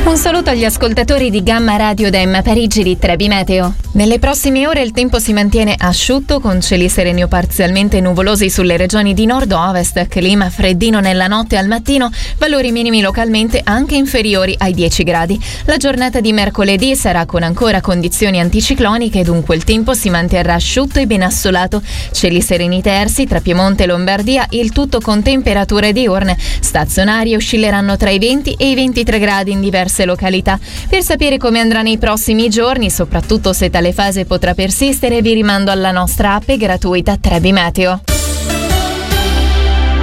Un saluto agli ascoltatori di Gamma Radio da Emma Parigi di Trebi Meteo. Nelle prossime ore il tempo si mantiene asciutto con cieli sereni o parzialmente nuvolosi sulle regioni di nord-ovest, clima freddino nella notte e al mattino, valori minimi localmente anche inferiori ai 10 gradi. La giornata di mercoledì sarà con ancora condizioni anticicloniche, dunque il tempo si manterrà asciutto e ben assolato. Cieli sereni tersi tra Piemonte e Lombardia, il tutto con temperature diurne stazionarie oscilleranno tra i 20 e i 23 gradi in diverse località. Per sapere come andrà nei prossimi giorni, soprattutto se tale fase potrà persistere, vi rimando alla nostra app gratuita Trebi Meteo.